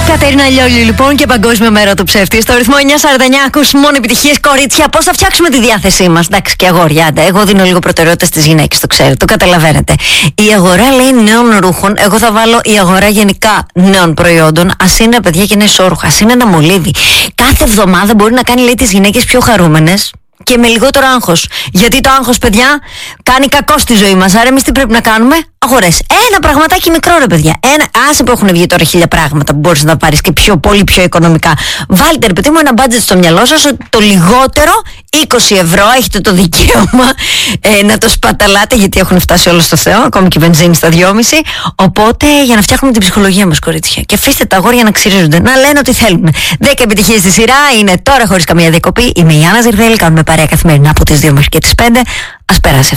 Κατερίνα Λιόλιου λοιπόν και παγκόσμιο μέρο του ψεύτη. Στο ρυθμό 949 ακούς μόνο επιτυχίες, κορίτσια. Πώς θα φτιάξουμε τη διάθεσή μας? Εντάξει, και αγόρια, άντε. Εγώ δίνω λίγο προτεραιότητα στις γυναίκες, το ξέρετε, το καταλαβαίνετε. Η αγορά λέει νέων ρούχων. Εγώ θα βάλω η αγορά γενικά νέων προϊόντων. Ας είναι παιδιά και είναι ισόρουχα. Ας είναι ένα μολύβι. Κάθε εβδομάδα μπορεί να κάνει, λέει, τις γυναίκες πιο χαρούμενες και με λιγότερο άγχος. Γιατί το άγχος, παιδιά, κάνει κακό στη ζωή μας. Άρα, εμείς τι πρέπει να κάνουμε? Αγορές. Ένα πραγματάκι μικρό, ρε παιδιά. Άσε που έχουν βγει τώρα 1000 πράγματα που μπορείς να τα πάρεις και πολύ πιο οικονομικά. Βάλτε, ρε παιδί μου, ένα budget στο μυαλό σας ότι το λιγότερο 20 ευρώ έχετε το δικαίωμα να το σπαταλάτε, γιατί έχουν φτάσει όλα στο Θεό, ακόμη και η βενζίνη στα 2,5. Οπότε, για να φτιάχνουμε την ψυχολογία μας, κορίτσια. Και αφήστε τα αγόρια να ξυρίζονται, να λένε ό,τι θέλουν. 10 επιτυχίες στη σειρά είναι τώρα χωρίς καμία διακοπή. Είμαι η Άννα Ζιρβέλη, κάνουμε παρέα καθημερινά από τις 2 μέχρι και τις 5. Ας περάσει